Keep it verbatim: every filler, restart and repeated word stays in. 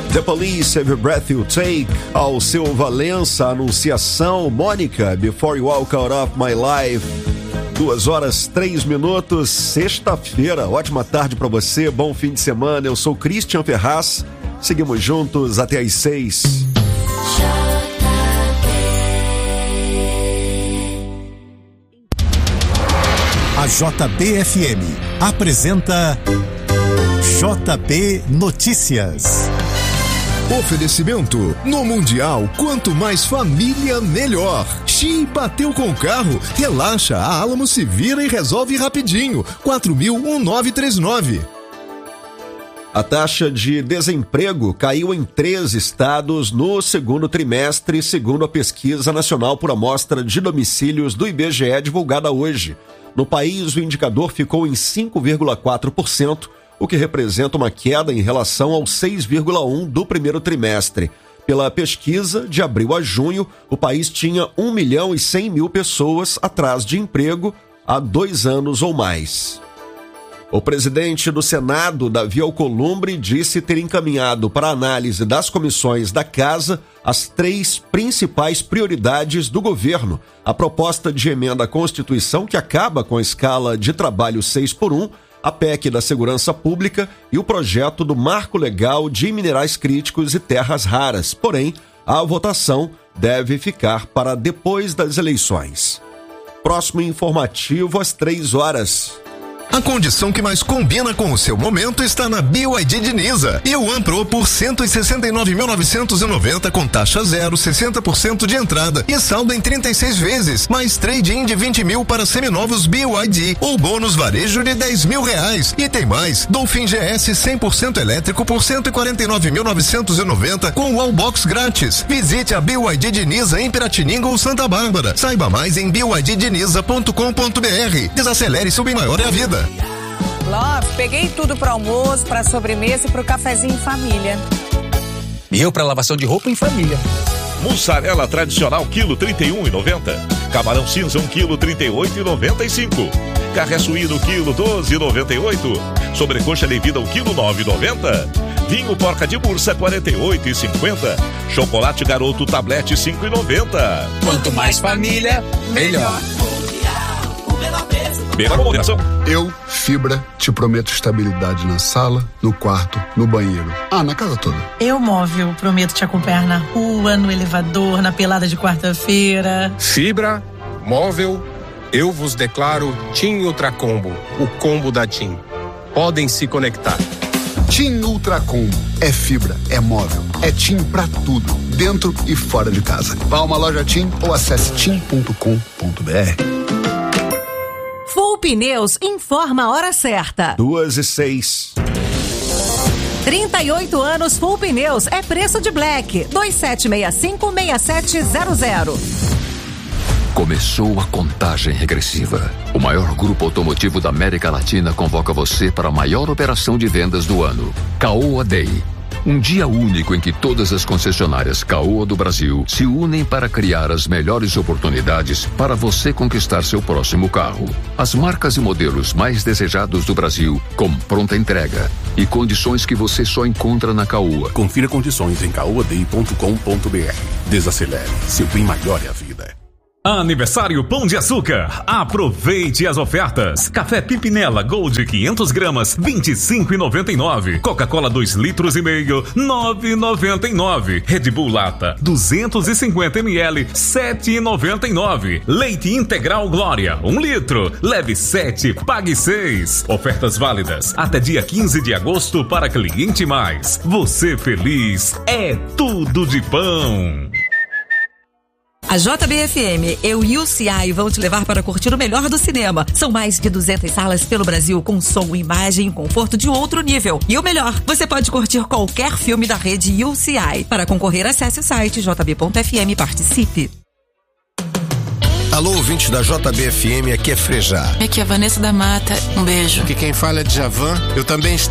The Police, Every Breath You Take, Alceu Valença, Anunciação, Mônica, Before You Walk Out of My Life. Duas horas, três minutos, sexta-feira, ótima tarde pra você, bom fim de semana, eu sou Christian Ferraz, seguimos juntos até às seis. A J B F M apresenta J B Notícias. Oferecimento: no Mundial, quanto mais família, melhor. Xi bateu com o carro, relaxa, a Alamo se vira e resolve rapidinho. quatro mil nove três nove. A taxa de desemprego caiu em três estados no segundo trimestre, segundo a Pesquisa Nacional por Amostra de Domicílios do I B G E divulgada hoje. No país, o indicador ficou em cinco vírgula quatro por cento, o que representa uma queda em relação ao seis vírgula um por cento do primeiro trimestre. Pela pesquisa, de abril a junho, o país tinha um milhão e cem mil pessoas atrás de emprego há dois anos ou mais. O presidente do Senado, Davi Alcolumbre, disse ter encaminhado para análise das comissões da Casa as três principais prioridades do governo: a proposta de emenda à Constituição, que acaba com a escala de trabalho seis por um, a P E C da Segurança Pública e o projeto do Marco Legal de Minerais Críticos e Terras Raras. Porém, a votação deve ficar para depois das eleições. Próximo informativo às três horas. A condição que mais combina com o seu momento está na B Y D Diniza. E o Pro por cento e sessenta e nove mil novecentos e noventa com taxa zero, sessenta por cento de entrada e saldo em trinta e seis vezes, mais trade-in de vinte mil para seminovos B Y D ou bônus varejo de dez mil reais. E tem mais, Dolphin G S cem por cento elétrico por cento e quarenta e nove mil novecentos e noventa com wallbox grátis. Visite a B Y D Diniza em Piratininga ou Santa Bárbara. Saiba mais em b y d diniza ponto com ponto b r. Desacelere, seu bem maior é a vida. Love, peguei tudo para almoço, para sobremesa e para o cafezinho em família. E eu para lavação de roupa em família. Mussarela tradicional, quilo trinta e um e noventa. Camarão cinza, um quilo trinta e oito e noventa e cinco. Carré suíno, quilo doze e noventa e oito. Sobrecoxa levida, um quilo nove e noventa. Vinho porca de bursa, quarenta e oito e cinquenta. Chocolate garoto, tablete, cinco e noventa. Quanto mais família, melhor. Pela moderação. Eu, Fibra, te prometo estabilidade na sala, no quarto, no banheiro. Ah, na casa toda. Eu, Móvel, prometo te acompanhar na rua, no elevador, na pelada de quarta-feira. Fibra, Móvel, eu vos declaro TIM Ultracombo, o combo da TIM. Podem se conectar. TIM Ultracombo. É fibra, é móvel, é TIM pra tudo, dentro e fora de casa. Vá a uma loja TIM ou acesse tim ponto com ponto b r. Full Pneus informa a hora certa. Duas e seis. trinta e oito anos Full Pneus é preço de Black. dois sete seis cinco, seis sete zero zero. Começou a contagem regressiva. O maior grupo automotivo da América Latina convoca você para a maior operação de vendas do ano. Caoa Day. Um dia único em que todas as concessionárias Caoa do Brasil se unem para criar as melhores oportunidades para você conquistar seu próximo carro. As marcas e modelos mais desejados do Brasil, com pronta entrega e condições que você só encontra na Caoa. Confira condições em caoa day ponto com ponto b r. Desacelere, seu bem maior é a vida. Aniversário Pão de Açúcar. Aproveite as ofertas. Café Pimpinela Gold quinhentas gramas, vinte e cinco e noventa e nove. Coca-Cola dois litros e meio, nove e noventa e nove. Red Bull Lata duzentos e cinquenta mililitros, sete e noventa e nove. Leite Integral Glória um litro, leve sete, pague seis. Ofertas válidas até dia quinze de agosto para cliente mais. Você feliz é tudo de pão. A J B F M e o U C I vão te levar para curtir o melhor do cinema. São mais de duzentas salas pelo Brasil com som, imagem e conforto de outro nível. E o melhor, você pode curtir qualquer filme da rede U C I. Para concorrer, acesse o site j b ponto f m e participe. Alô, ouvinte da J B F M, aqui é Frejá. Aqui é a Vanessa da Mata, um beijo. Aqui quem fala é Djavan, eu também